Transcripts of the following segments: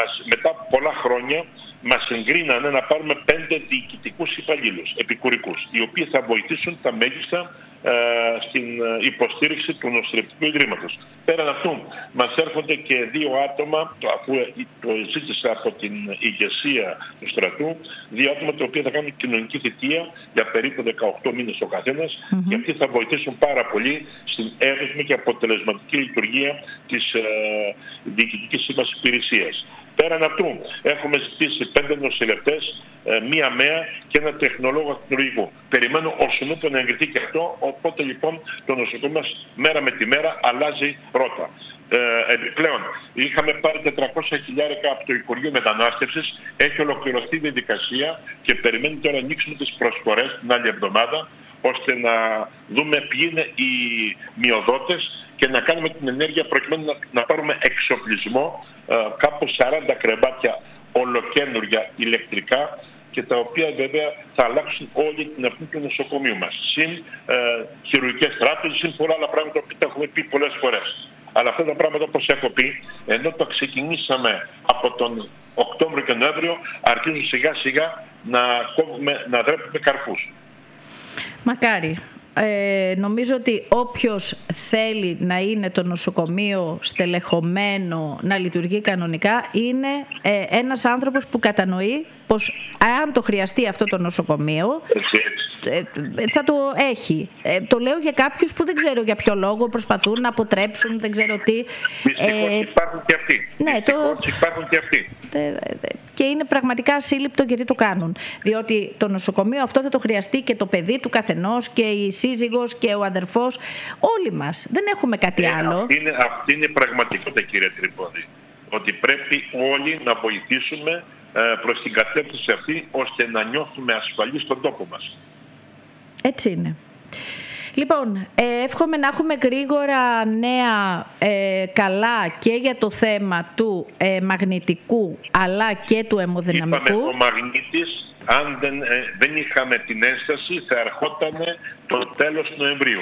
μετά από πολλά χρόνια μας εγκρίνανε να πάρουμε 5 διοικητικούς υπαλλήλους, επικουρικούς, οι οποίοι θα βοηθήσουν τα μέγιστα στην υποστήριξη του νοσηλευτικού ιδρύματος. Πέραν αυτού, μας έρχονται και 2 άτομα, αφού το ζήτησα από την ηγεσία του στρατού, 2 άτομα τα οποία θα κάνουν κοινωνική θητεία για περίπου 18 μήνες ο καθένας, και αυτοί θα βοηθήσουν πάρα πολύ στην εύρυθμη και αποτελεσματική λειτουργία της διοικητικής μας υπηρεσίας. Πέραν αυτού, έχουμε ζητήσει 5 νοσηλευτές, 1 ΜΕΑ και 1 τεχνολόγο ακτινολογικού. Περιμένω όσον να εγκριθεί και αυτό, οπότε λοιπόν το νοσοκομείο μας μέρα με τη μέρα αλλάζει ρότα. Επιπλέον, είχαμε πάρει 400.000 από το Υπουργείο Μετανάστευσης, έχει ολοκληρωθεί η διαδικασία και περιμένει τώρα να ανοίξουμε τις προσφορές την άλλη εβδομάδα, ώστε να δούμε ποιοι είναι οι μειοδότες και να κάνουμε την ενέργεια προκειμένου να πάρουμε εξοπλισμό, κάπου 40 κρεβάτια ολοκαίνουργια ηλεκτρικά, και τα οποία βέβαια θα αλλάξουν όλη την αρχή του νοσοκομείου μας. Συν χειρουργικές τράπεζες, συν πολλά άλλα πράγματα που τα έχουμε πει πολλές φορές. Αλλά αυτά τα πράγματα, όπως έχω πει, ενώ το ξεκινήσαμε από τον Οκτώβριο και Νοέμβριο, αρχίζουν σιγά σιγά να δρέπουμε καρπούς. Μακάρι. Νομίζω ότι όποιος θέλει να είναι το νοσοκομείο στελεχωμένο, να λειτουργεί κανονικά, είναι ένας άνθρωπος που κατανοεί πως αν το χρειαστεί αυτό το νοσοκομείο θα το έχει. Το λέω για κάποιους που δεν ξέρω για ποιο λόγο προσπαθούν να αποτρέψουν, δεν ξέρω τι. Δυστυχώς υπάρχουν και αυτοί. Ναι, υπάρχουν και αυτοί. Και είναι πραγματικά ασύλληπτο γιατί το κάνουν. Διότι το νοσοκομείο αυτό θα το χρειαστεί και το παιδί του καθενός και η σύζυγος και ο αδερφός. Όλοι μας. Δεν έχουμε κάτι άλλο. Αυτή είναι πραγματικότητα, κύριε Τρυπόδη. Ότι πρέπει όλοι να βοηθήσουμε προς την κατεύθυνση αυτή, ώστε να νιώθουμε ασφαλείς στον τόπο μας. Έτσι είναι. Λοιπόν, εύχομαι να έχουμε γρήγορα νέα καλά και για το θέμα του μαγνητικού αλλά και του αιμοδυναμικού. Είπαμε, ο μαγνήτης, αν δεν είχαμε την ένσταση, θα ερχόταν το τέλος Νοεμβρίου.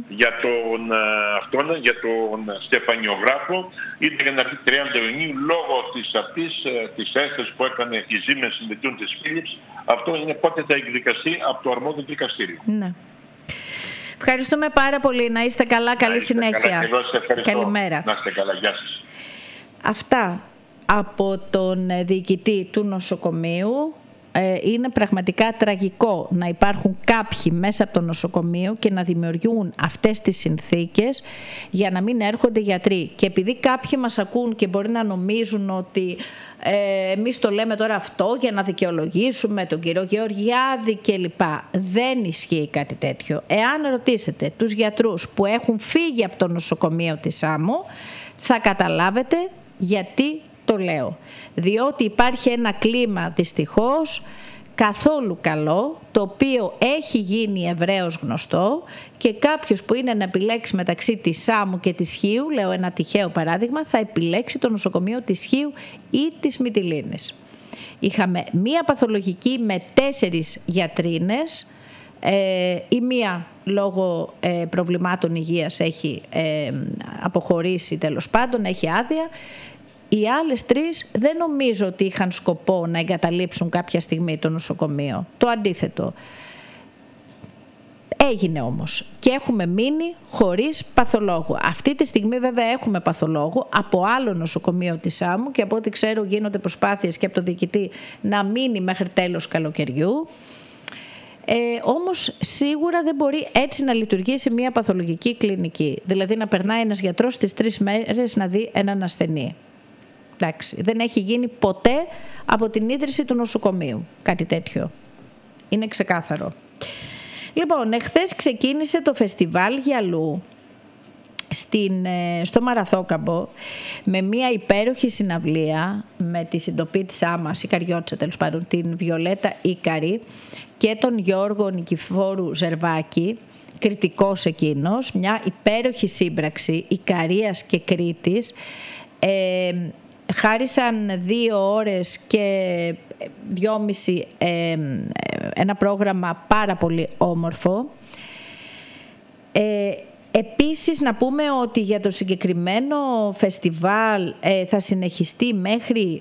Για τον Στεφανιογράφο ήταν για να έρθει 30 Ιουνίου, λόγω της ένστασης που έκανε η Siemens συνδετούν της Philips. Αυτό είναι πότε θα εκδικαστεί από το αρμόδιο δικαστήριο. Ναι. Ευχαριστούμε πάρα πολύ. Να είστε καλά. Καλή συνέχεια. Καλημέρα. Να είστε καλά. Γεια σας. Αυτά από τον διοικητή του νοσοκομείου. Είναι πραγματικά τραγικό να υπάρχουν κάποιοι μέσα από το νοσοκομείο και να δημιουργούν αυτές τις συνθήκες για να μην έρχονται γιατροί. Και επειδή κάποιοι μας ακούν και μπορεί να νομίζουν ότι εμείς το λέμε τώρα αυτό για να δικαιολογήσουμε τον κύριο Γεωργιάδη κλπ. Δεν ισχύει κάτι τέτοιο. Εάν ρωτήσετε τους γιατρούς που έχουν φύγει από το νοσοκομείο της Σάμου, θα καταλάβετε γιατί το λέω. Διότι υπάρχει ένα κλίμα δυστυχώς καθόλου καλό, το οποίο έχει γίνει ευρέως γνωστό, και κάποιος που είναι να επιλέξει μεταξύ της Σάμου και της Χίου, λέω ένα τυχαίο παράδειγμα, θα επιλέξει το νοσοκομείο της Χίου ή της Μυτιλήνης. Είχαμε μία παθολογική με 4 γιατρίνες, η μία λόγω προβλημάτων υγείας έχει αποχωρήσει, τέλος πάντων, έχει άδεια. Οι άλλες 3 δεν νομίζω ότι είχαν σκοπό να εγκαταλείψουν κάποια στιγμή το νοσοκομείο. Το αντίθετο. Έγινε όμως και έχουμε μείνει χωρίς παθολόγο. Αυτή τη στιγμή βέβαια έχουμε παθολόγο από άλλο νοσοκομείο της Σάμου και από ό,τι ξέρω γίνονται προσπάθειες και από τον διοικητή να μείνει μέχρι τέλος καλοκαιριού. Όμως σίγουρα δεν μπορεί έτσι να λειτουργήσει μια παθολογική κλινική. Δηλαδή να περνάει ένας γιατρός τις 3 μέρες να δει έναν ασθενή. Εντάξει, δεν έχει γίνει ποτέ από την ίδρυση του νοσοκομείου κάτι τέτοιο. Είναι ξεκάθαρο. Λοιπόν, εχθές ξεκίνησε το φεστιβάλ Γυαλού στο Μαραθώκαμπο με μια υπέροχη συναυλία με τη συντοπίτησά μας, η Καριώτσα τέλος πάντων, την Βιολέτα Ίκαρη και τον Γιώργο Νικηφόρου Ζερβάκη, κριτικός εκείνος, μια υπέροχη σύμπραξη Ικαρίας και Κρήτης. Χάρισαν 2 ώρες και 2,5 ένα πρόγραμμα πάρα πολύ όμορφο. Επίσης να πούμε ότι για το συγκεκριμένο φεστιβάλ θα συνεχιστεί μέχρι